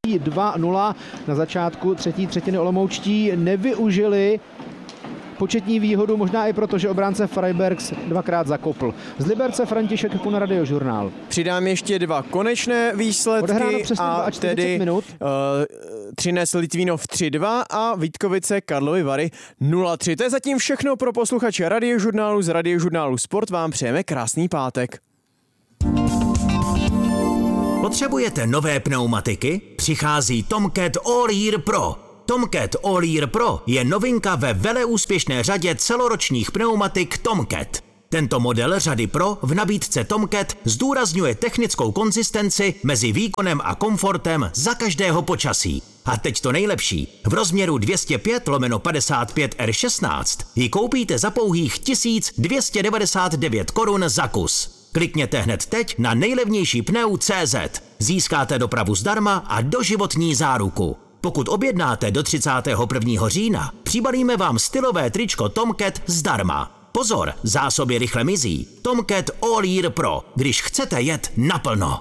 2-0 na začátku třetí třetiny. Olomoučtí nevyužili početní výhodu, možná i proto, že obránce Freibergs dvakrát zakopl. Z Liberce František Kuna, Radiožurnál. Přidám ještě dva konečné výsledky a tedy Třinec Litvínov 3-2 a Vítkovice Karlovy Vary 0-3. To je zatím všechno pro posluchače Radiožurnálu. Z Radiožurnálu Sport vám přejeme krásný pátek. Potřebujete nové pneumatiky? Přichází Tomcat All Year Pro. Tomcat All Year Pro je novinka ve veleúspěšné řadě celoročních pneumatik Tomcat. Tento model řady Pro v nabídce Tomcat zdůrazňuje technickou konzistenci mezi výkonem a komfortem za každého počasí. A teď to nejlepší. V rozměru 205/55 R16 ji koupíte za pouhých 1299 korun za kus. Klikněte hned teď na nejlevnější pneu.cz. Získáte dopravu zdarma a doživotní záruku. Pokud objednáte do 31. října, přibalíme vám stylové tričko Tomcat zdarma. Pozor, zásoby rychle mizí. Tomcat All Year Pro, když chcete jet naplno.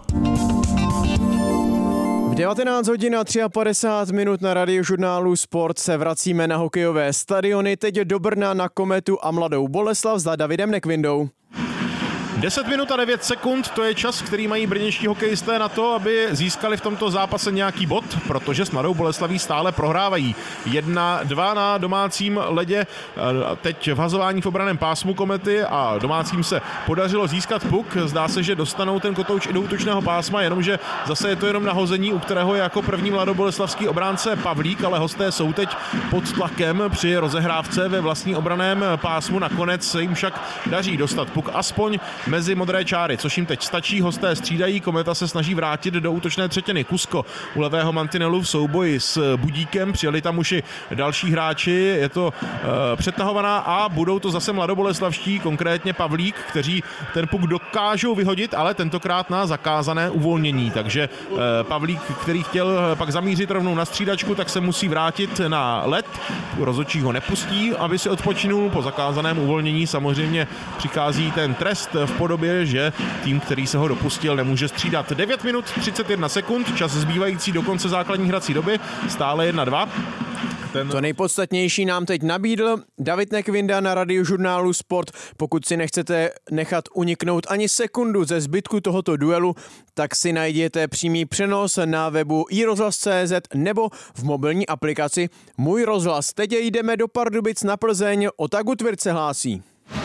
V 19 hodin a 53 minut na Radiožurnálu Sport se vracíme na hokejové stadiony, teď do Brna na Kometu a Mladou Boleslav za Davidem Nekvindou. 10 minut a 9 sekund, to je čas, který mají brněnští hokejisté na to, aby získali v tomto zápase nějaký bod, protože s Mladou Boleslaví stále prohrávají. 1-2 na domácím ledě, teď v hazování v obranném pásmu Komety a domácím se podařilo získat puk. Zdá se, že dostanou ten kotouč i do útočného pásma, jenomže zase je to jenom nahození, u kterého je jako první mladoboleslavský obránce Pavlík, ale hosté jsou teď pod tlakem při rozehrávce ve vlastní obranném pásmu. Nakonec se jim však daří dostat puk aspoň mezi modré čáry, což jim teď stačí. Hosté střídají, Kometa se snaží vrátit do útočné třetiny. Kusko u levého mantinelu v souboji s Budíkem, přijeli tam už i další hráči, je to přetahovaná a budou to zase mladoboleslavští, konkrétně Pavlík, kteří ten puk dokážou vyhodit, ale tentokrát na zakázané uvolnění. Takže Pavlík, který chtěl pak zamířit rovnou na střídačku, tak se musí vrátit na led. Rozhodčí ho nepustí, aby si odpočinul. Po zakázaném uvolnění samozřejmě přichází ten trest v podobě, že tým, který se ho dopustil, nemůže střídat. 9 minut 31 sekund, čas zbývající do konce základní hrací doby, stále 1-2. To nejpodstatnější nám teď nabídl David Nekvinda na Radiožurnálu Sport. Pokud si nechcete nechat uniknout ani sekundu ze zbytku tohoto duelu, tak si najděte přímý přenos na webu iRozhlas.cz nebo v mobilní aplikaci Můj rozhlas. Teď jdeme do Pardubic na Plzeň. Ota Gutwirth se hlásí.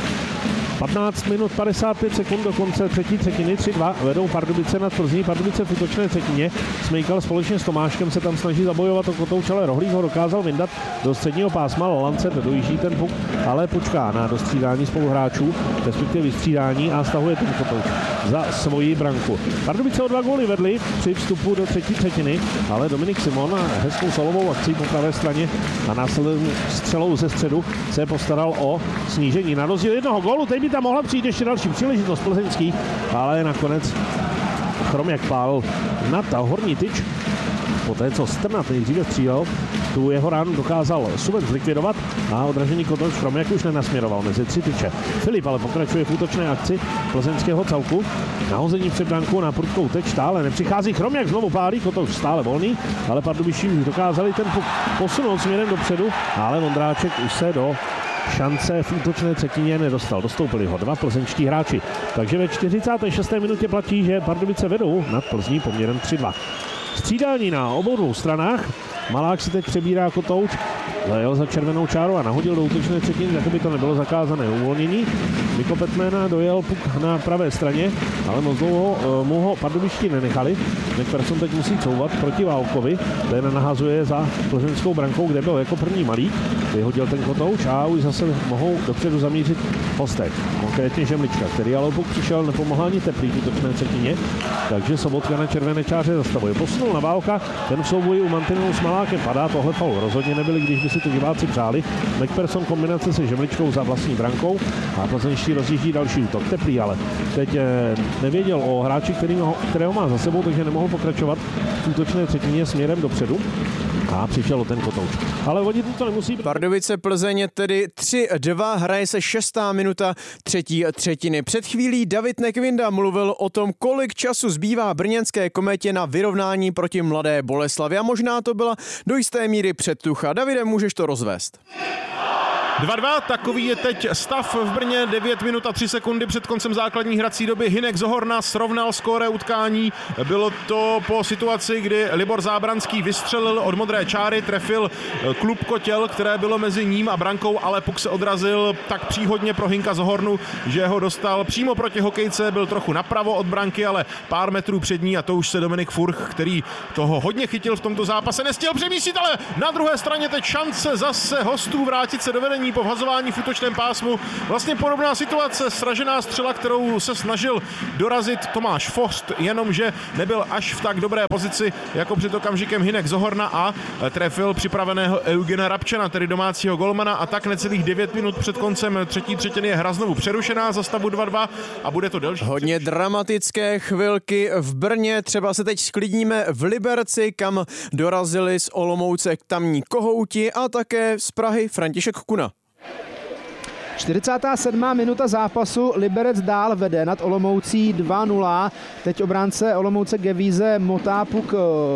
15 minut 55 sekund do konce třetí třetiny, 3-2 vedou Pardubice nad Plzní. Pardubice v útočné třetině. Smejkal společně s Tomáškem se tam snaží zabojovat o kotouč, ale Rohlík ho dokázal vyndat do středního pásma. Lancet dojíždí ten puk, ale počká na dostřídání spoluhráčů, respektive vystřídání a stahuje ten kotouč za svoji branku. Pardubice o 2 góly vedli při vstupu do třetí třetiny, ale Dominik Simon hezkou solovou akcí po pravé straně a následnou střelou ze středu se postaral o snížení. Na rozdíl jednoho gólu, teď by tam mohla přijít ještě další příležitost plzeňských, ale nakonec Chromek pál na ta horní tyč. Poté, co Strnad nejdříve střílel, tu jeho ránu dokázal Suven zlikvidovat a odražený kotouč Chromek už nenasměroval mezi 3 tyče. Filip ale pokračuje v útočné akci plzeňského celku. Nahození před brankou na prudkou tyč stále nepřichází. Chromek znovu pálí, kotouč stále volný, ale Pardubičtí už dokázali ten puk posunout směrem dopředu, ale Vondráček už se do šance v útočné třetině nedostal. Dostoupili ho 2 plzeňští hráči. Takže ve 46. minutě platí, že Pardubice vedou nad Plzní poměrem 3-2. Střídání na obou stranách. Malák si teď přebírá kotouč, zajel za červenou čáru a nahodil do útočné třetiny, tak by to nebylo zakázané uvolnění. Miko Petmena dojel puk na pravé straně, ale moc dlouho mu ho Pardubičtí nenechali. McPherson teď musí couvat proti Válkovi, ten nahazuje za plzeňskou brankou, kde byl jako první Malík. Vyhodil ten kotouč a už zase mohou dopředu zamířit hostek. Konkrétně Žemlička, který ale puk přišel, nepomohla ani Teplý v útočné třetině, takže Sobotka na červené čáře zastavuje. Posunul na Válka, ten v souboji u mantinelu s Malákem padá, tohle faul rozhodně nebyli, když by si to diváci přáli. McPherson kombinace se Žemličkou za vlastní brankou a plzeňští rozjíždí další útok. Teplý ale teď nevěděl o hráči, kterého má za sebou, takže nemohl pokračovat v útočné třetině směrem dopředu. a přišel o ten kotouč. Ale oni to nemusí... Pardubice Plzeň tedy 3-2, hraje se 6. minuta třetí třetiny. Před chvílí David Nekvinda mluvil o tom, kolik času zbývá brněnské Kometě na vyrovnání proti Mladé Boleslavi a možná to byla do jisté míry předtucha. Davide, můžeš to rozvést? 2-2, takový je teď stav v Brně, 9 minut a 3 sekundy před koncem základní hrací doby. Hynek Zohorna srovnal skóre utkání. Bylo to po situaci, kdy Libor Zábranský vystřelil od modré čáry, trefil klubko těl, které bylo mezi ním a brankou, ale puk se odrazil tak příhodně pro Hynka Zohornu, že ho dostal přímo proti hokejce, byl trochu napravo od branky, ale pár metrů před ní a to už se Dominik Furch, který toho hodně chytil v tomto zápase, nestihl přemístit, ale na druhé straně teď šance zase hostů vrátit se do vedení po vhazování v útočném pásmu. Vlastně podobná situace, sražená střela, kterou se snažil dorazit Tomáš Forst, jenomže nebyl až v tak dobré pozici jako před okamžikem Hynek Zohorna a trefil připraveného Eugena Rabčana, tedy domácího golmana, a tak necelých 9 minut před koncem třetí třetiny je hra znovu přerušená za stavu 2-2 a bude to delší. Hodně dramatické chvilky v Brně, třeba se teď sklidníme v Liberci, kam dorazili z Olomouce tamní kohouti a také z Prahy František Kuna. 47. minuta zápasu, Liberec dál vede nad Olomoucí 2-0. Teď obránce Olomouce Gevíze motá puk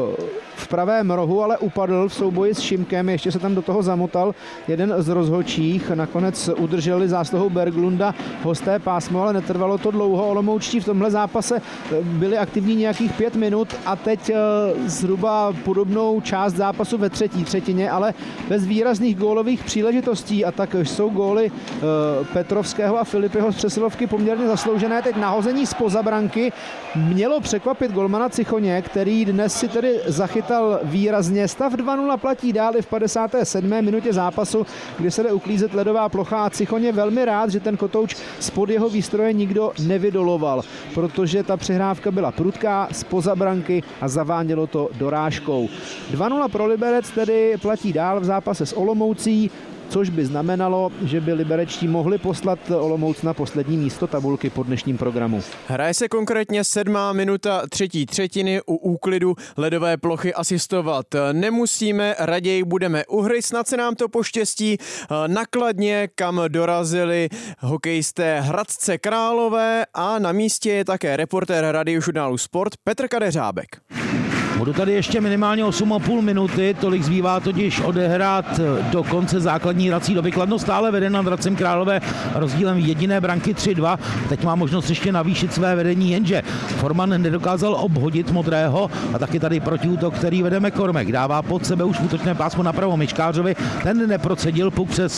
v pravém rohu, ale upadl v souboji s Šimkem, ještě se tam do toho zamotal jeden z rozhodčích. Nakonec udrželi zásluhou Berglunda hosté pásmo, ale netrvalo to dlouho. Olomoučtí v tomhle zápase byli aktivní nějakých 5 minut a teď zhruba podobnou část zápasu ve třetí třetině, ale bez výrazných gólových příležitostí, a tak jsou góly Petrovského a Filipyho z přesilovky poměrně zasloužené. Teď nahození zpoza branky mělo překvapit golmana Cichoně, který dnes si tedy zachytal výrazně. Stav 2-0 platí dál i v 57. minutě zápasu, kdy se jde uklízet ledová plocha a Cichoně velmi rád, že ten kotouč spod jeho výstroje nikdo nevydoloval, protože ta přihrávka byla prudká zpoza branky a zavánělo to dorážkou. 2-0 pro Liberec tedy platí dál v zápase s Olomoucí, což by znamenalo, že by liberečtí mohli poslat Olomouc na poslední místo tabulky po dnešním programu. Hraje se konkrétně 7. minuta třetí třetiny, u úklidu ledové plochy asistovat nemusíme, raději budeme u hry, snad se nám to poštěstí. Na Kladně, kam dorazili hokejisté Hradce Králové, a na místě je také reportér Radiožurnálu Sport Petr Kadeřábek. Budu tady ještě minimálně 8,5 minuty, tolik zbývá totiž odehrát do konce základní hrací doby. Kladno stále vede nad Hradcem Králové rozdílem jediné branky 3-2. Teď má možnost ještě navýšit své vedení, jenže Forman nedokázal obhodit modrého a taky tady protiútok, který vede McCormack. Dává pod sebe už útočné pásmo napravo Miškářovi, ten neprocedil puk přes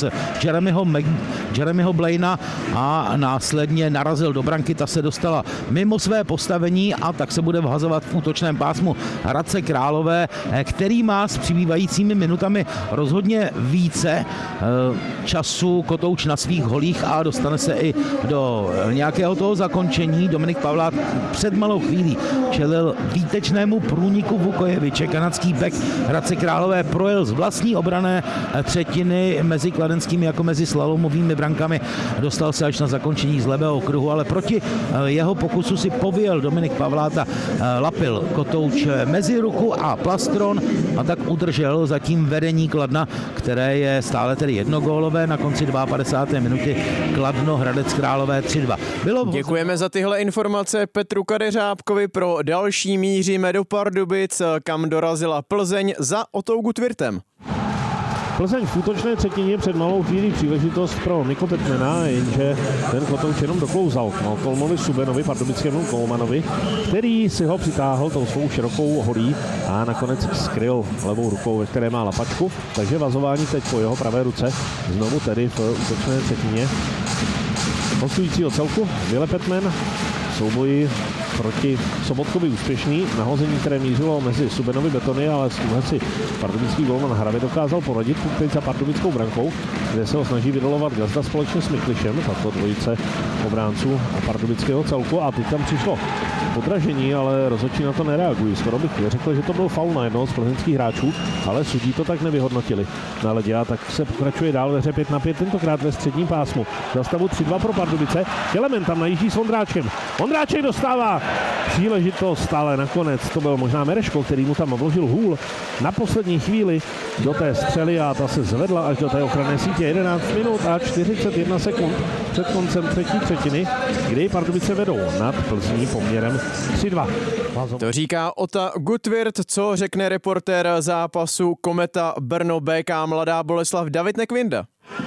Jeremyho Blaina a následně narazil do branky, ta se dostala mimo své postavení a tak se bude vhazovat v útočném pásmu Hradce Králové, který má s přibývajícími minutami rozhodně více času kotouč na svých holích a dostane se i do nějakého toho zakončení. Dominik Pavlák před malou chvílí čelil výtečnému průniku Vukojeviče. Kanadský bek Hradce Králové projel z vlastní obrané třetiny mezi kladenskými jako mezi slalomovými brankami. Dostal se až na zakončení z levého kruhu, ale proti jeho pokusu si pověl Dominik Pavlát a lapil kotouč mezi ruku a plastron a tak udržel zatím vedení Kladna, které je stále tedy jednogólové. Na konci 52. minuty Kladno Hradec Králové 3-2. Děkujeme za tyhle informace Petru Kadeřábkovi. Pro další míříme do Pardubic, kam dorazila Plzeň za Otou Gutwirtem. Plzeň v útočné třetině před malou chvílí příležitost pro Niko Tetmana, jenže ten kotouč jenom doklouzal k Malcolmovi Subenovi, pardubickému golmanovi, který si ho přitáhl tou svou širokou holí a nakonec skryl levou rukou, ve které má lapačku, takže vazování teď po jeho pravé ruce, znovu tedy v útočné třetině hostujícího celku. Vile Petman souboji proti Sobotkovi úspěšný. Nahození, které mířilo mezi Subenovi betony, ale s tímhle si pardubický golman Hravě dokázal poradit teď za pardubickou brankou, kde se ho snaží vydolovat Gazda společně s Miklišem, tato dvojice obránců a pardubického celku. A teď tam přišlo podražení, ale rozhodčí na to nereagují. Skoro bych řekl, že to byl faul na jednoho z plzeňských hráčů, ale sudí to tak nevyhodnotili na ledě, a tak se pokračuje dál ve hře 5-5, tentokrát ve středním pásmu. Za stavu 3-2 pro Pardubice. Kelemen tam najíždí s Vondráčkem. Vondráček dostává příležitost, ale nakonec to byl možná Mereško, který mu tam vložil hůl na poslední chvíli do té střely a ta se zvedla až do té ochranné sítě. 11 minut a 41 sekund před koncem třetí třetiny, kdy Pardubice vedou nad Plzní poměrem 3-2. To říká Ota Gutwirth, co řekne reportér zápasu Kometa Brno BK Mladá Boleslav David Nekvinda.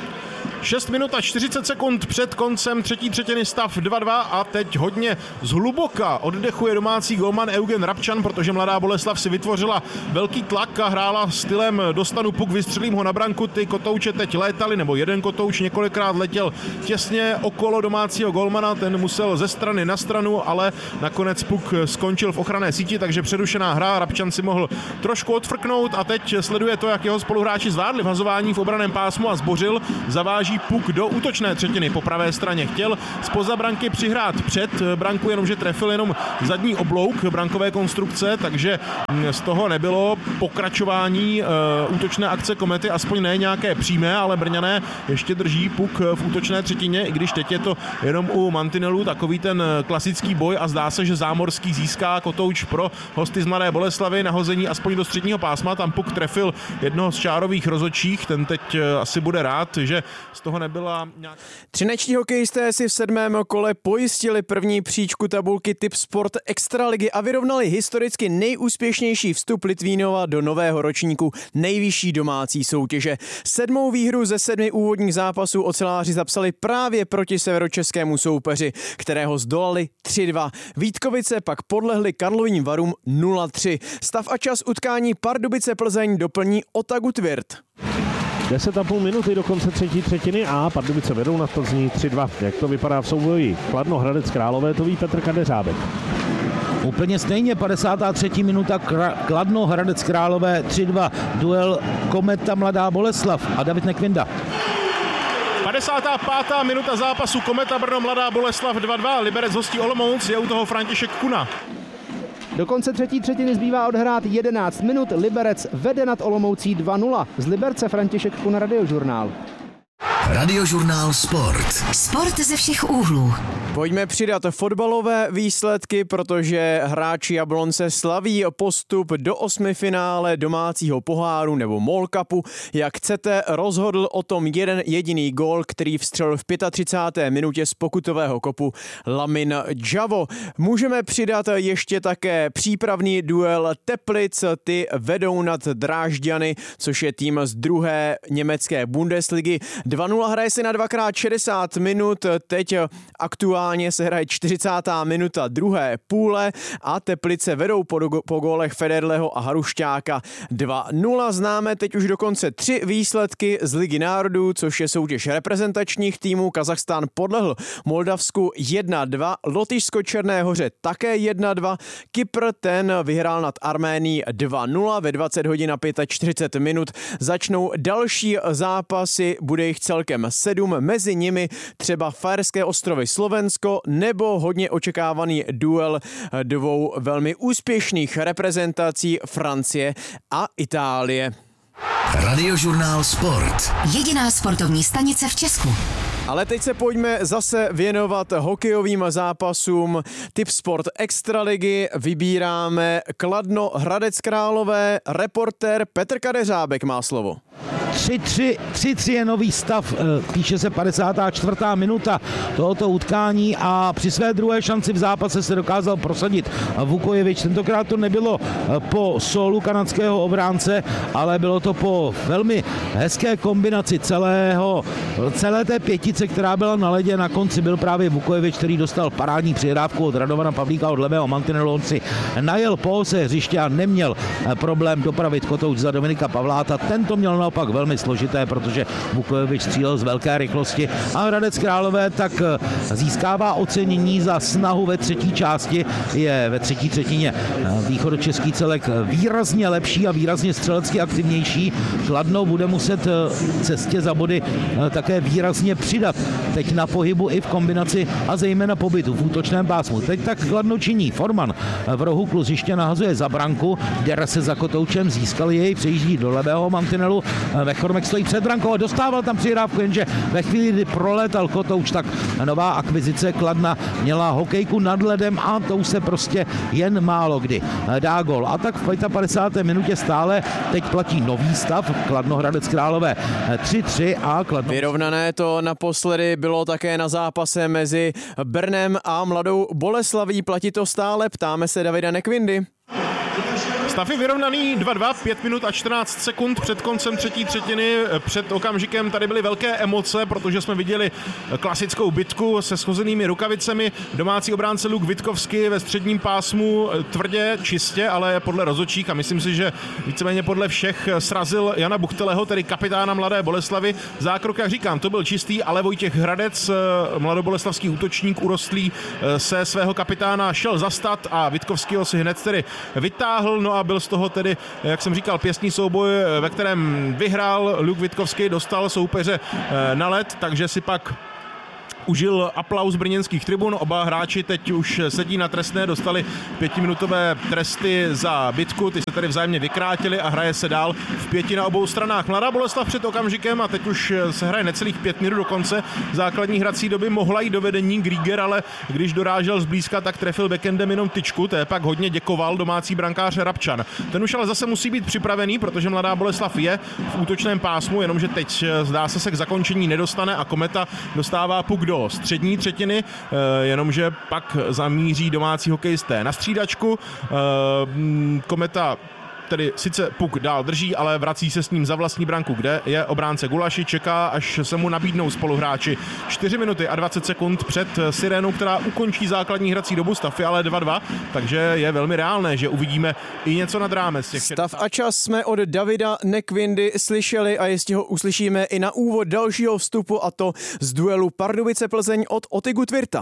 6 minut a 40 sekund před koncem třetí třetiny stav 2-2 a teď hodně zhluboka oddechuje domácí golman Eugen Rabčan, protože Mladá Boleslav si vytvořila velký tlak a hrála stylem dostanu puk, vystřelím ho na branku. Ty kotouče teď létaly, nebo jeden kotouč několikrát letěl těsně okolo domácího golmana, ten musel ze strany na stranu, ale nakonec puk skončil v ochranné síti, takže přerušená hra, Rabčan si mohl trošku odfrknout a teď sleduje to, jak jeho spoluhráči zvládli vhazování v obraném pásmu a Zbořil zaváží puk do útočné třetiny po pravé straně. Chtěl zpoza branky přihrát před branku, jenomže trefil jenom zadní oblouk brankové konstrukce, takže z toho nebylo pokračování útočné akce Komety, aspoň ne nějaké přímé, ale Brňané ještě drží puk v útočné třetině, i když teď je to jenom u mantinelů takový ten klasický boj a zdá se, že Zámorský získá kotouč pro hosty z Mladé Boleslavy, nahození aspoň do středního pásma, tam puk trefil jednoho z čárových rozhodčích, ten teď asi bude rád, že z toho nebyla nějak... Třinečtí hokejisté si v 7. kole pojistili první příčku tabulky Tipsport Extraligy a vyrovnali historicky nejúspěšnější vstup Litvínova do nového ročníku nejvyšší domácí soutěže. 7. výhru ze 7 úvodních zápasů oceláři zapsali právě proti severočeskému soupeři, kterého zdolali 3-2. Vítkovice pak podlehli Karlovým Varům 0-3. Stav a čas utkání Pardubice Plzeň doplní Ota Gutwirth. 10,5 minuty do konce třetí třetiny a Pardubice vedou nad Plzní 3-2. Jak to vypadá v souboji Kladno Hradec Králové, to ví Petr Kadeřábek. Úplně stejně, 53. minuta, Kladno Hradec Králové 3-2, duel Kometa Mladá Boleslav a David Nekvinda. 55. minuta zápasu Kometa Brno Mladá Boleslav 2-2, Liberec hostí Olomouc, je u toho František Kuna. Do konce třetí třetiny zbývá odhrát 11 minut. Liberec vede nad Olomoucí 2-0. Z Liberce František Kuna, Radiožurnál. Radiožurnál Sport. Sport ze všech úhlů. Pojďme přidat fotbalové výsledky, protože hráči Jablonce slaví postup do 8. finále domácího poháru nebo MOL Cupu. Jak chcete, rozhodl o tom jeden jediný gól, který vstřelil v 35. minutě z pokutového kopu Lamin Javo. Můžeme přidat ještě také přípravný duel Teplic, ty vedou nad Drážďany, což je tým z druhé německé Bundesligy. 2-0 hraje se na 2x60 minut, teď aktuálně se hraje 40. minuta druhé půle a Teplice vedou po gólech Federleho a Harušťáka 2-0. Známe teď už dokonce 3 výsledky z Ligy národů, což je soutěž reprezentačních týmů. Kazachstán podlehl Moldavsku 1-2, Lotyšsko Černé Hoře také 1-2, Kypr ten vyhrál nad Arménií 2-0, ve 20 hodin a 45 minut začnou další zápasy, bude jich celkem 7, mezi nimi třeba Faerské ostrovy Slovensko nebo hodně očekávaný duel dvou velmi úspěšných reprezentací Francie a Itálie. Radiožurnál Sport. Jediná sportovní stanice v Česku. Ale teď se pojďme zase věnovat hokejovým zápasům Tipsport Extraligy. Vybíráme Kladno Hradec Králové. Reportér Petr Kadeřábek má slovo. 3-3 je nový stav, píše se 54. minuta tohoto utkání a při své druhé šanci v zápase se dokázal prosadit Vukojevič. Tentokrát to nebylo po sólu kanadského obránce, ale bylo to po velmi hezké kombinaci celé té pětice, která byla na ledě. Na konci byl právě Vukojevič, který dostal parádní přihrávku od Radovana Pavlíka od levého mantinelu. On si najel po ose hřiště a neměl problém dopravit kotouč za Dominika Pavláta. Tento měl naopak velmi složité, protože Vukojevič střílel z velké rychlosti a Hradec Králové tak získává ocenění za snahu ve třetí části. Je ve třetí třetině východočeský celek výrazně lepší a výrazně střelecky aktivnější. Kladno bude muset cestě za body také výrazně přidat. Teď na pohybu i v kombinaci a zejména pobytu v útočném pásmu. Teď tak Kladno činí. Forman v rohu kluziště nahazuje za branku, dere se za kotoučem, získal jej, přejíždí do levého mantinelu Vechormek stojí před brankou a dostával tam přihrávku, jenže ve chvíli, kdy proletal Kotouč, tak nová akvizice Kladna měla hokejku nad ledem a to už se prostě jen málo kdy dá gol. A tak v 55. minutě stále teď platí nový stav. Kladno Hradec Králové 3-3 a Kladno... Vyrovnané to naposledy bylo také na zápase mezi Brnem a Mladou Boleslaví. Platí to stále? Ptáme se Davida Nekvindy. Stav je vyrovnaný 2-2, 5 minut a 14 sekund před koncem třetí třetiny. Před okamžikem tady byly velké emoce, protože jsme viděli klasickou bitku se schozenými rukavicemi. Domácí obránce Luk Vitkovský ve středním pásmu tvrdě, čistě, ale podle rozhodčích a myslím si, že víceméně podle všech srazil Jana Buchteleho, tedy kapitána Mladé Boleslavy. Zákrok, jak říkám, to byl čistý, ale Vojtěch Hradec, mladoboleslavský útočník urostlý, se svého kapitána šel zastat a Vitkovskýho si hned tedy vytáhl. No a byl z toho tedy, jak jsem říkal, pěstný souboj, ve kterém vyhrál Luk Vitkovský, dostal soupeře na led, takže si pak užil aplaus brněnských tribun. Oba hráči teď už sedí na trestné, dostali 5minutové tresty za bitku, ty se tady vzájemně vykrátili a hraje se dál v 5 na obou stranách. Mladá Boleslav před okamžikem a teď už se hraje necelých 5 minut do konce základní hrací doby, mohla jít do vedení Grieger, ale když dorážel zblízka, tak trefil backendem jenom tyčku, té pak hodně děkoval domácí brankář Rabčan. Ten už ale zase musí být připravený, protože Mladá Boleslav je v útočném pásmu, jenomže teď zdá se k zakončení nedostane a Kometa dostává puk do střední třetiny, jenomže pak zamíří domácí hokejisté na střídačku. Kometa tedy sice puk dál drží, ale vrací se s ním za vlastní branku, kde je obránce Gulaši, čeká, až se mu nabídnou spoluhráči. 4 minuty a 20 sekund před sirénou, která ukončí základní hrací dobu, stav je ale 2-2, takže je velmi reálné, že uvidíme i něco nad rámec těch. Stav a čas jsme od Davida Nekvindy slyšeli a jistě ho uslyšíme i na úvod dalšího vstupu, a to z duelu Pardubice-Plzeň od Otygu Tvirta.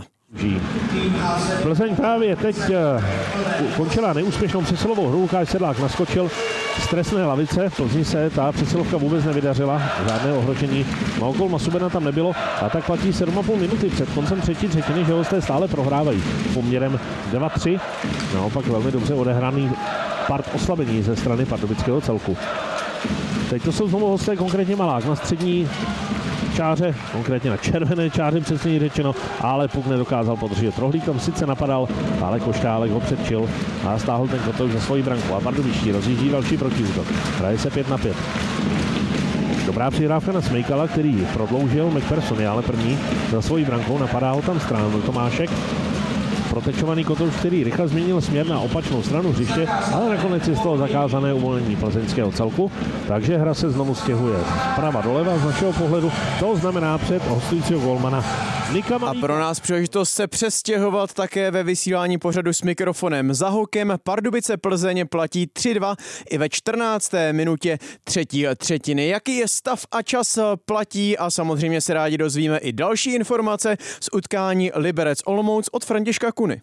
Plzeň právě teď končila neúspěšnou přesilovou hru. Lukáš Sedlák naskočil z trestné lavice. Plzni se ta přesilovka vůbec nevydařila. Žádné ohrožení na okol Masubena tam nebylo. A tak platí 7,5 minuty před koncem třetí třetiny, že hosté stále prohrávají poměrem 2-3. Naopak velmi dobře odehraný part oslabení ze strany pardubického celku. Teď to jsou znovu hosté, konkrétně Malák na střední čáře, konkrétně na červené čáře přesně řečeno, ale puk nedokázal podržet. Rohlík tam sice napadal, ale Koštálek ho předčil a stáhl ten Kotouč za svoji branku a pardubičtí rozjíždí další protiútok. Hraje se 5-5. Dobrá přihrávka na Smejkala, který prodloužil McPherson, ale první za svojí brankou, napadá ho tam stranu Tomášek. Protečovaný Kotouč, který rychle změnil směr na opačnou stranu hřiště, ale nakonec je z toho zakázané uvolnění plzeňského celku, takže hra se znovu stěhuje zprava doleva z našeho pohledu. To znamená před hostujícího golmana Nika Malíka. A pro nás příležitost se přestěhovat také ve vysílání pořadu s mikrofonem za hokem. Pardubice Plzeň platí 3-2 i ve 14. minutě třetí třetiny. Jaký je stav a čas platí a samozřejmě se rádi dozvíme i další informace z utkání Liberec Olomouc od Františka Kuny.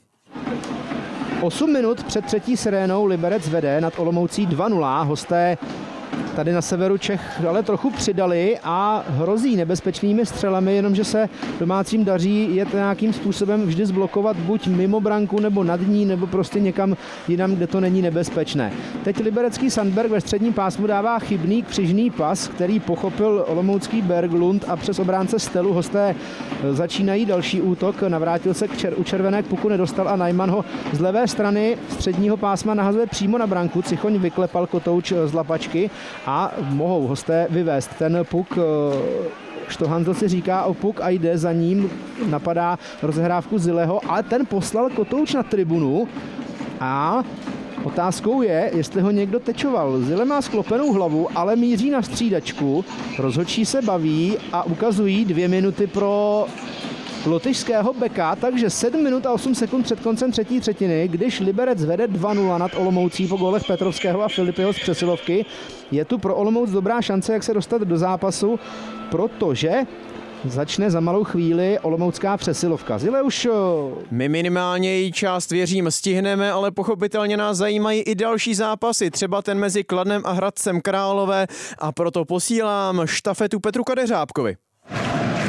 8 minut před třetí sirénou Liberec vede nad Olomoucí 2-0. Hosté tady na severu Čech ale trochu přidali a hrozí nebezpečnými střelami, jenomže se domácím daří je nějakým způsobem vždy zblokovat buď mimo branku nebo nad ní, nebo prostě někam jinam, kde to není nebezpečné. Teď liberecký Sandberg ve středním pásmu dává chybný křižný pas, který pochopil olomoucký Berglund a přes obránce Stelu hosté začínají další útok. Navrátil se u červené, k puku nedostal a Najman ho z levé strany středního pásma nahazuje přímo na branku. Cichoň vyklepal Kotouč z lapačky a mohou hosté vyvést ten puk. Štohandl si říká o puk a jde za ním, napadá rozehrávku Zileho, ale ten poslal Kotouč na tribunu a otázkou je, jestli ho někdo tečoval. Zile má sklopenou hlavu, ale míří na střídačku. Rozhodčí se baví a ukazují 2 minuty pro lotyšského beka, takže 7 minut a 8 sekund před koncem třetí třetiny, když Liberec vede 2-0 nad Olomoucí po gólech Petrovského a Filipiho z přesilovky. Je tu pro Olomouc dobrá šance, jak se dostat do zápasu, protože začne za malou chvíli olomoucká přesilovka. Zile už... My minimálně její část, věřím, stihneme, ale pochopitelně nás zajímají i další zápasy, třeba ten mezi Kladnem a Hradcem Králové, a proto posílám štafetu Petru Kadeřábkovi.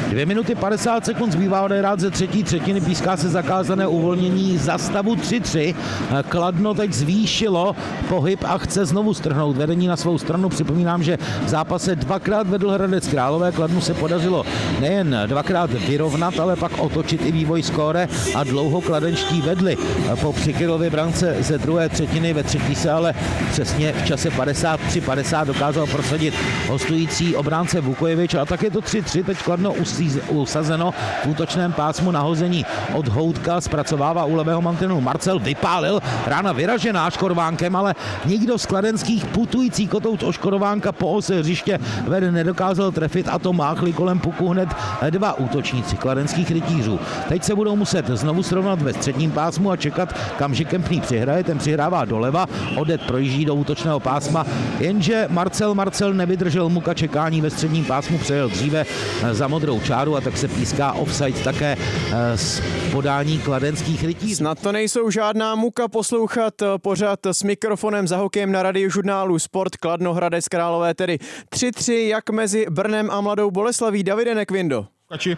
2 minuty 50 sekund zbývá odehrát ze třetí třetiny, píská se zakázané uvolnění za stavu 3-3. Kladno teď zvýšilo pohyb a chce znovu strhnout vedení na svou stranu. Připomínám, že v zápase dvakrát vedl Hradec Králové. Kladnu se podařilo nejen dvakrát vyrovnat, ale pak otočit i vývoj skóre a dlouho kladenští vedli. Po Přikylově brance ze druhé třetiny ve třetí se ale přesně v čase 53-50 dokázal prosadit hostující obránce Vukojevič a tak je to 3-3. Teď Kladno usazeno v útočném pásmu, nahození od Houtka, zpracovává u levého mantinelu Marcel, vypálil, rána vyražená Škorvánkem, ale nikdo z kladenských putující kotouč Oškorvánka po ose hřiště vede nedokázal trefit a to máchli kolem puku hned dva útočníci kladenských rytířů. Teď se budou muset znovu srovnat ve středním pásmu a čekat, kam Kempný přihraje, ten přihrává doleva, Odet projíždí do útočného pásma, jenže Marcel nevydržel muka čekání ve středním pásmu, přejel dříve za modrou čáru a tak se píská offside také z podání kladenských rytířů. Snad to nejsou žádná muka poslouchat pořád s mikrofonem za hokejem na Radiožurnálu Sport. Kladno Hradec Králové tedy 3-3 jak mezi Brnem a Mladou Boleslaví. Davide Nekvindo.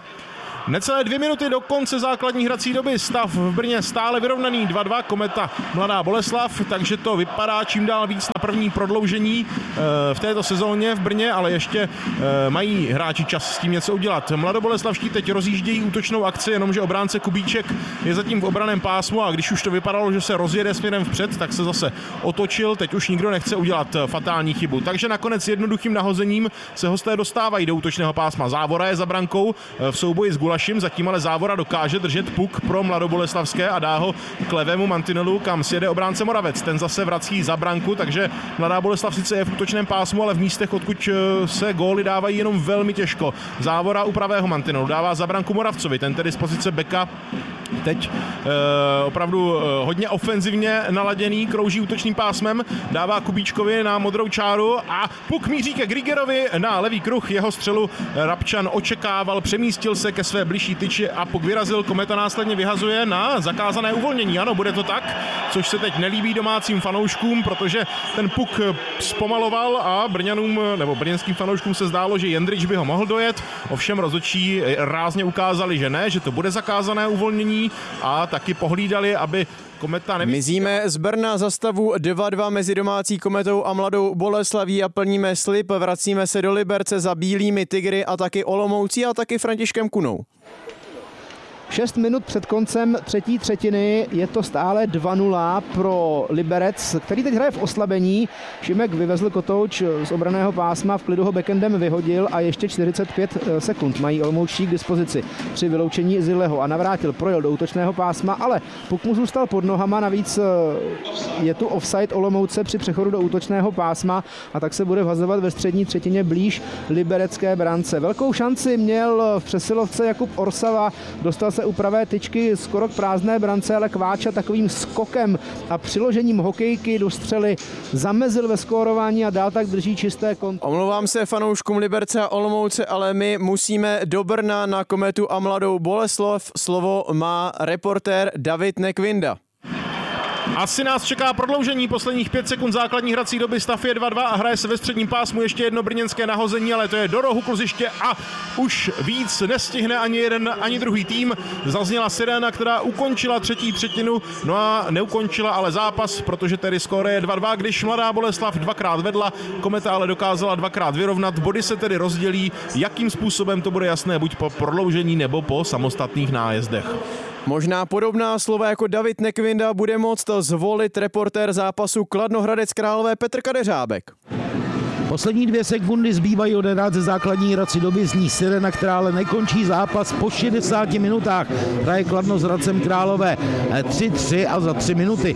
Necelé 2 minuty do konce základní hrací doby. Stav v Brně stále vyrovnaný 2-2, Kometa Mladá Boleslav, takže to vypadá čím dál víc na první prodloužení v této sezóně v Brně, ale ještě mají hráči čas s tím něco udělat. Mladoboleslavští teď rozjíždějí útočnou akci, jenomže obránce Kubíček je zatím v obraném pásmu a když už to vypadalo, že se rozjede směrem vpřed, tak se zase otočil, teď už nikdo nechce udělat fatální chybu. Takže nakonec jednoduchým nahozením se hosté dostávají do útočného pásma. Závora je za brankou v souboji s Gulašem, zatím ale Závora dokáže držet puk pro mladoboleslavské a dá ho k levému mantinelu, kam sjede obránce Moravec. Ten zase vrací za branku, takže Mladá Boleslav sice je v útočném pásmu, ale v místech, odkud se góly dávají jenom velmi těžko. Závora u pravého mantinelu dává za branku Moravcovi, ten tedy z pozice beka teď opravdu hodně ofenzivně naladěný, krouží útočným pásmem, dává Kubíčkovi na modrou čáru a puk míří ke Grigerovi na levý kruh, jeho střelu Rabčan očekával, přemístil se ke své bližší tyči a puk vyrazil, Kometa následně vyhazuje na zakázané uvolnění. Ano, bude to tak, což se teď nelíbí domácím fanouškům, protože ten puk zpomaloval a Brňanům nebo brněnským fanouškům se zdálo, že Jendrič by ho mohl dojet, ovšem rozhodčí rázně ukázali, že ne, že to bude zakázané uvolnění a taky pohlídali, aby Kometa Mizíme z Brna za stavu 2-2 mezi domácí Kometou a Mladou Boleslaví a plníme slib. Vracíme se do Liberce za Bílými tygry a taky Olomoucí a taky Františkem Kunou. 6 minut před koncem třetí třetiny je to stále 2-0 pro Liberec, který teď hraje v oslabení. Šimek vyvezl kotouč z obranného pásma, v klidu ho backendem vyhodil a ještě 45 sekund mají Olomoučtí k dispozici při vyloučení Zilleho a Navrátil projel do útočného pásma, ale puk mu zůstal pod nohama, navíc je tu offside Olomouce při přechodu do útočného pásma a tak se bude vhazovat ve střední třetině blíž liberecké brance. Velkou šanci měl v přesilovce Jakub Orsava, dostal se u pravé tyčky skoro k prázdné brance, ale Kváča takovým skokem a přiložením hokejky do střely zamezil ve skórování a dál tak drží čisté konto. Omlouvám se fanouškům Liberce a Olomouce, ale my musíme do Brna na Kometu a Mladou Boleslav. Slovo má reportér David Nekvinda. Asi nás čeká prodloužení posledních 5 sekund základní hrací doby, stav je 2-2 a hraje se ve středním pásmu ještě jedno brněnské nahození, ale to je do rohu kluziště a už víc nestihne ani jeden, ani druhý tým. Zazněla siréna, která ukončila třetí třetinu, no a neukončila ale zápas, protože tedy skóre je 2-2, když Mladá Boleslav dvakrát vedla, Kometa ale dokázala dvakrát vyrovnat, body se tedy rozdělí, jakým způsobem to bude jasné, buď po prodloužení nebo po samostatných nájezdech. Možná podobná slova jako David Nekvinda bude moct zvolit reportér zápasu Kladno Hradec Králové Petr Kadeřábek. Poslední 2 sekundy zbývají odehrát ze základní hrací doby, zní sirena, která ale nekončí zápas po 60 minutách. Hraje Kladno s Hradcem Králové 3-3 a za 3 minuty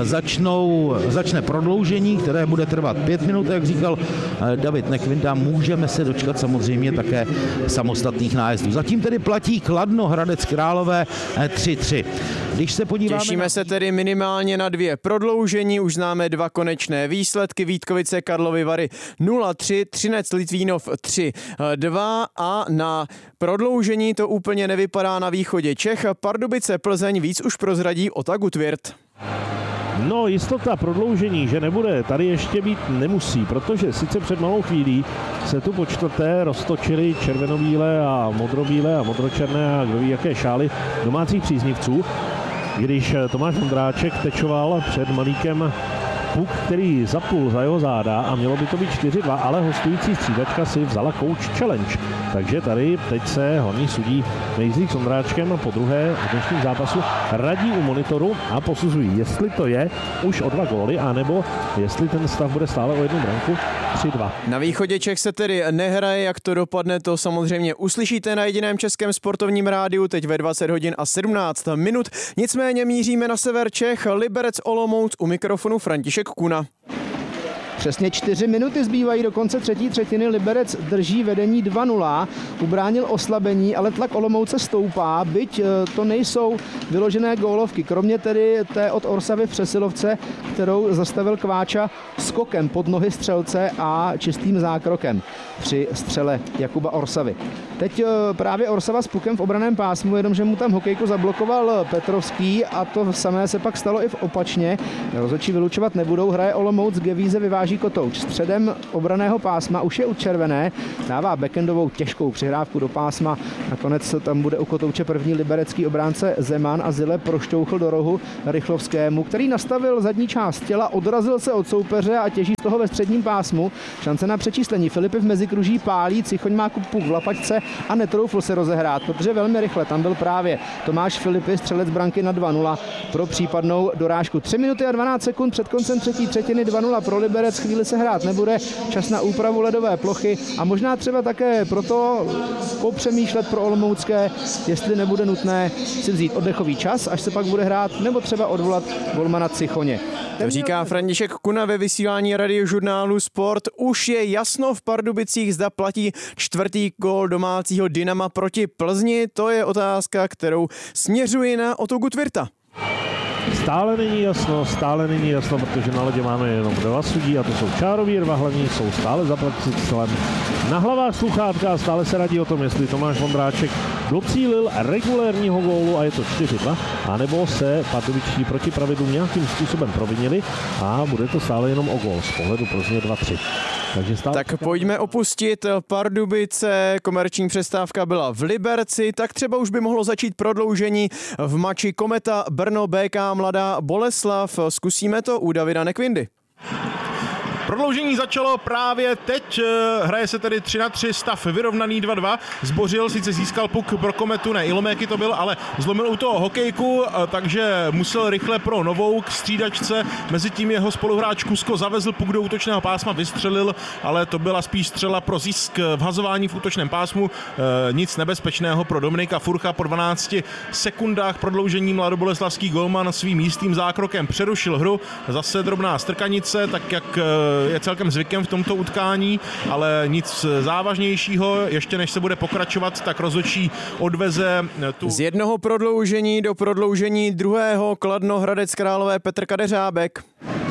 začne prodloužení, které bude trvat 5 minut, jak říkal David Nekvinda. Můžeme se dočkat samozřejmě také samostatných nájezdů. Zatím tedy platí Kladno Hradec Králové 3-3. Když se podíváme Těšíme se tedy minimálně na 2 prodloužení, už známe 2 konečné výsledky. Vítkovice Karlovy Vary 0-3, Třinec Litvínov 3-2 a na prodloužení to úplně nevypadá na východě Čech. Pardubice Plzeň víc už prozradí Ota Gutwirth. No, jistota prodloužení, že nebude, tady ještě být nemusí, protože sice před malou chvílí se tu po čtvrté roztočily červenobílé a modrobílé a modročerné a kdo ví jaké šály domácích příznivců, když Tomáš Vondráček tečoval před Malíkem puk, který zaplul za jeho záda a mělo by to být 4-2, ale hostující střídačka si vzala coach challenge. Takže tady teď se hlavní sudí Mejzlík s Ondráčkem po druhé v dnešním zápasu radí u monitoru a posuzují, jestli to je už o 2 góly, anebo jestli ten stav bude stále o 1 branku 3-2. Na východě Čech se tedy nehraje, jak to dopadne, to samozřejmě uslyšíte na jediném českém sportovním rádiu teď ve 20 hodin a 17 minut. Nicméně míříme na sever Čech, Liberec Olomouc, u mikrofonu František Kuna. Přesně 4 minuty zbývají do konce třetí třetiny. Liberec drží vedení 2-0, ubránil oslabení, ale tlak Olomouce stoupá, byť to nejsou vyložené gólovky. Kromě tedy té od Orsavy v přesilovce, kterou zastavil Kváča skokem pod nohy střelce a čistým zákrokem při střele Jakuba Orsavy. Teď právě Orsava s pukem v obraném pásmu, jenomže mu tam hokejku zablokoval Petrovský a to samé se pak stalo i v opačně. Rozhodčí vylučovat nebudou, hraje Olomouc, Gevíze vyváží Kotouč. Středem obraného pásma už je učervené, dává backendovou těžkou přihrávku do pásma. Nakonec tam bude u Kotouče první liberecký obránce Zeman a Zile prošťouchl do rohu Rychlovskému, který nastavil zadní část těla, odrazil se od soupeře a těží z toho ve středním pásmu. Šance na přečíslení. Filipy v mezikruží pálí, Cichoň má puk v lapačce a netroufl se rozehrát, protože velmi rychle tam byl právě Tomáš Filipy, střelec branky na 2-0 pro případnou dorážku. 3 minuty a 12 sekund před koncem třetí třetiny, 2-0 pro Liberec, chvíli se hrát nebude, čas na úpravu ledové plochy a možná třeba také proto popřemýšlet pro olomoucké, jestli nebude nutné si vzít oddechový čas, až se pak bude hrát, nebo třeba odvolat golmana Cichoně. To říká František Kuna ve vysílání radiožurnálu Sport. Už je jasno v Pardubicích, zda platí 4. gól domácího Dynama proti Plzni. To je otázka, kterou směřuji na Otu Gutwirta. Stále není jasno, protože na ledě máme jenom 2 sudí a to jsou čároví 2 hlavní, jsou stále zaplatitelem. Na hlavách sluchátka stále se radí o tom, jestli Tomáš Vondráček docílil regulérního gólu a je to 4-2, anebo se pardubičtí proti pravidlům nějakým způsobem provinili a bude to stále jenom o gól z pohledu Plzně 2-3. Tak pojďme opustit Pardubice, komerční přestávka byla v Liberci, tak třeba už by mohlo začít prodloužení v mači Kometa Brno BK Mladá Boleslav. Zkusíme to u Davida Nekvindy. Prodloužení začalo právě teď, hraje se tedy 3-3, stav vyrovnaný 2-2. Zbořil, sice získal puk pro Kometu, ne Iloméky to byl, ale zlomil u toho hokejku, takže musel rychle pro novou k střídačce. Mezitím jeho spoluhráč Kusko zavezl puk do útočného pásma, vystřelil, ale to byla spíš střela pro zisk v hazování v útočném pásmu. Nic nebezpečného pro Dominika Furcha. Po 12 sekundách prodloužení mladoboleslavský golman svým jistým zákrokem přerušil hru. Zase drobná strkanice, tak jak je celkem zvykem v tomto utkání, ale nic závažnějšího. Ještě než se bude pokračovat, tak rozhodčí odveze tu... Z jednoho prodloužení do prodloužení druhého Kladno Hradec Králové Petr Kadeřábek.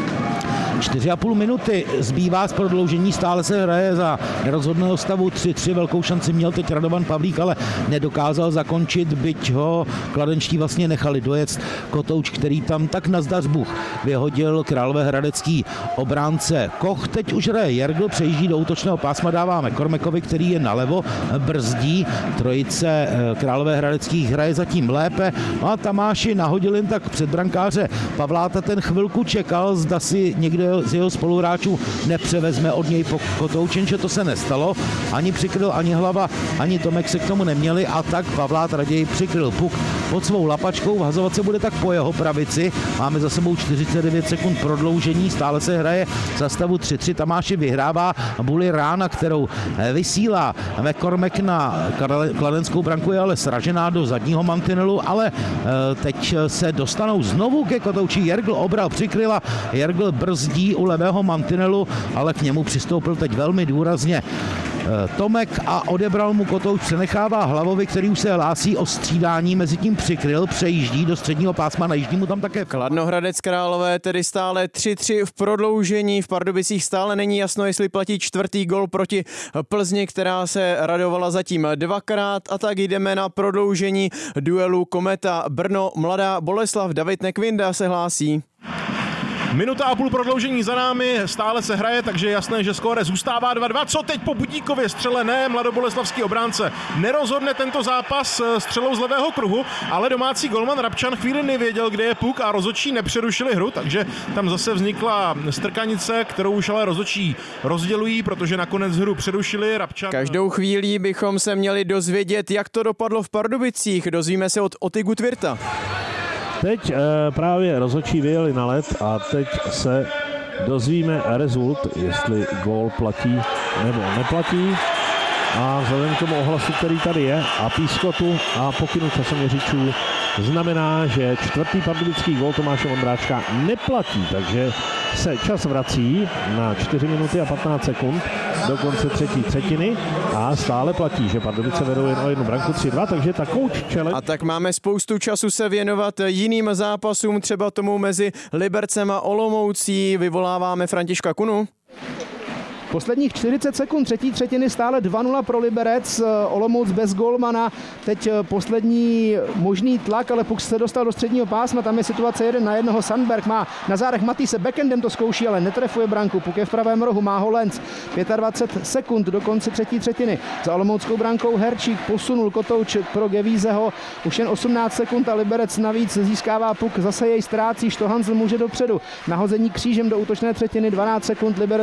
4,5 minuty zbývá z prodloužení, stále se hraje za nerozhodného stavu 3-3, velkou šanci měl teď Radovan Pavlík, ale nedokázal zakončit, byť ho kladenští vlastně nechali dojet. Kotouč, který tam tak nazdař Bůh vyhodil královéhradecký obránce Koch. Teď už hraje Jergl, přejíždí do útočného pásma, dáváme Kormekovi, který je nalevo, brzdí. Trojice královéhradeckých hraje zatím lépe a Tamáši nahodil jen tak před brankáře Pavláta, ten chvilku čekal, zda si někdo z jeho spoluhráčů nepřevezme od něj po Kotoučen, že to se nestalo. Ani přikryl, ani hlava, ani Tomek se k tomu neměli a tak Pavlát raději přikryl puk pod svou lapačkou. Vhazovat se bude tak po jeho pravici. Máme za sebou 49 sekund prodloužení, stále se hraje za stavu 3-3. Tamáši vyhrává Bully rána, kterou vysílá McCormack na kladenskou branku, je ale sražená do zadního mantinelu, ale teď se dostanou znovu ke Kotouči. Jergl obral, přikryla, Jergl brzdí u levého mantinelu, ale k němu přistoupil teď velmi důrazně Tomek a odebral mu Kotouč, přenechává Hlavovi, který už se hlásí o střídání, mezi tím přikryl, přejíždí do středního pásma, najíždí mu tam také. Kladno Hradec Králové tedy stále 3-3 v prodloužení, v Pardubicích stále není jasno, jestli platí 4. gol proti Plzni, která se radovala zatím 2krát a tak jdeme na prodloužení duelu Kometa Brno Mladá Boleslav. David Nekvinda se hlásí. Minuta a půl prodloužení za námi, stále se hraje, takže je jasné, že skóre zůstává 2-2. Co teď po Budíkově střele? Ne, mladoboleslavský obránce nerozhodne tento zápas střelou z levého kruhu, ale domácí golman Rabčan chvíli nevěděl, kde je puk a rozhodčí nepřerušili hru, takže tam zase vznikla strkanice, kterou už ale rozhodčí rozdělují, protože nakonec hru přerušili. Rabčan... Každou chvíli bychom se měli dozvědět, jak to dopadlo v Pardubicích. Dozvíme se od Otygu Tvirta. Teď právě rozhodčí vyjeli na led a teď se dozvíme rezult, jestli gól platí nebo neplatí. A vzhledem k tomu ohlasu, který tady je, a pískotu a pokynu časoměřičů, znamená, že čtvrtý pardubický gól Tomáše Vondráčka neplatí, takže se čas vrací na 4 minuty a 15 sekund do konce třetí třetiny a stále platí, že Pardubice vedou jen o 1 branku 3-2, takže takovou challenge. A tak máme spoustu času se věnovat jiným zápasům, třeba tomu mezi Libercem a Olomoucí. Vyvoláváme Františka Kunu. Posledních 40 sekund třetí třetiny stále 2-0 pro Liberec, Olomouc bez golmana, teď poslední možný tlak, ale puk se dostal do středního pásma, tam je situace 1-1, Sandberg má na zádech Matýse, backendem to zkouší, ale netrefuje branku, puk je v pravém rohu, má ho Lenz, 25 sekund do konce třetí třetiny, za olomouckou brankou Herčík posunul kotouč pro Gevízeho, už jen 18 sekund a Liberec navíc získává puk, zase jej ztrácí, Štohansl může dopředu, nahození křížem do útočné třetiny, 12 sekund, Liberec